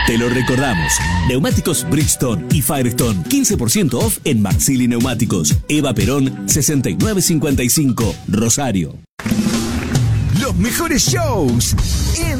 Te lo recordamos. Neumáticos Bridgestone y Firestone. 15% off en Marsili Neumáticos. Eva Perón, 6955, Rosario. Los mejores shows en